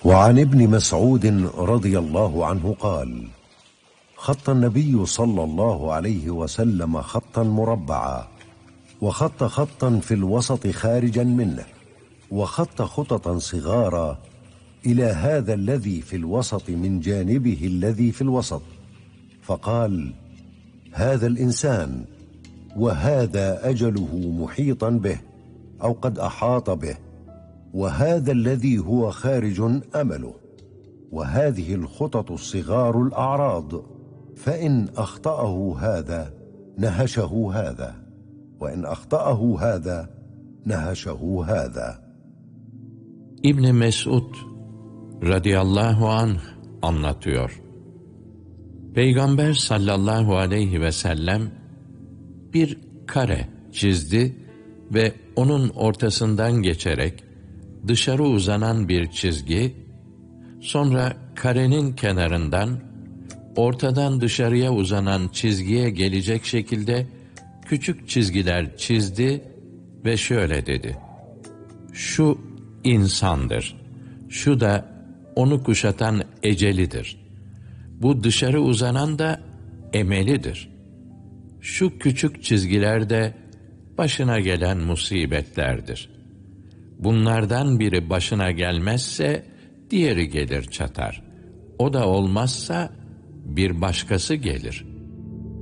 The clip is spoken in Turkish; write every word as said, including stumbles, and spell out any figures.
وعن ابن مسعود رضي الله عنه قال: خط النبي صلى الله عليه وسلم خطا مربعا، وخط خطا في الوسط خارجا منه، وخط خططا صغارا إلى هذا الذي في الوسط من جانبه الذي في الوسط، فقال: هذا الإنسان وهذا أجله محيطا به أو قد أحاط به، وهذا الذي هو خارج أمله، وهذه الخطط الصغار الأعراض، فإن أخطأه هذا نهشه هذا، وإن أخطأه هذا نهشه هذا. İbn Mesud radıyallahu anh anlatıyor. Peygamber sallallahu aleyhi ve sellem bir kare çizdi ve onun ortasından geçerek dışarı uzanan bir çizgi, sonra karenin kenarından ortadan dışarıya uzanan çizgiye gelecek şekilde küçük çizgiler çizdi ve şöyle dedi: şu insandır, şu da onu kuşatan ecelidir, bu dışarı uzanan da emelidir, şu küçük çizgiler de başına gelen musibetlerdir. Bunlardan biri başına gelmezse diğeri gelir çatar, o da olmazsa bir başkası gelir.